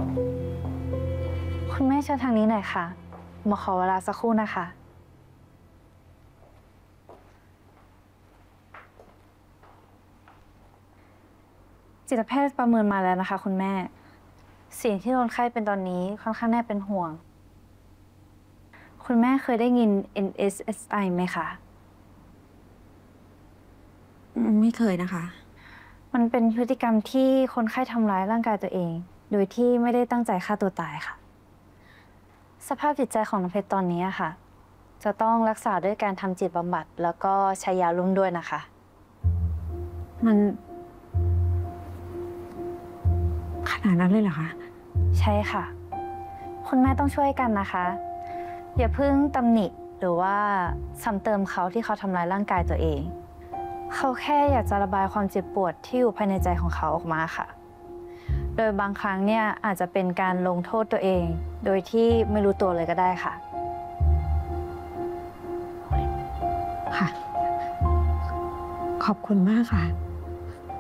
คุณแม่เชิญทางนี้หน่อยค่ะหมอขอเวลาสักครู่นะคะจิตแพทย์ประเมินมาแล้วนะคะคุณแม่สิ่งที่คนไข้เป็นตอนนี้ค่อนข้างน่าเป็นห่วงคุณแม่เคยได้ยิน NSSI ไหมคะไม่เคยนะคะมันเป็นพฤติกรรมที่คนไข้ทำร้ายร่างกายตัวเองโดยที่ไม่ได้ตั้งใจฆ่าตัวตายค่ะสภาพจิตใจของน้องเพชรตอนนี้ค่ะจะต้องรักษาด้วยการทำจิตบำบัดแล้วก็ใช้ยาร่วมด้วยนะคะมันขนาดนั้นเลยเหรอคะใช่ค่ะคุณแม่ต้องช่วยกันนะคะอย่าเพิ่งตำหนิหรือว่าซ้ำเติมเขาที่เขาทำร้ายร่างกายตัวเองเขาแค่อยากจะระบายความเจ็บปวดที่อยู่ภายในใจของเขาออกมาค่ะโดยบางครั้งเนี่ยอาจจะเป็นการลงโทษตัวเองโดยที่ไม่รู้ตัวเลยก็ได้ค่ะค่ะขอบคุณมากค่ะ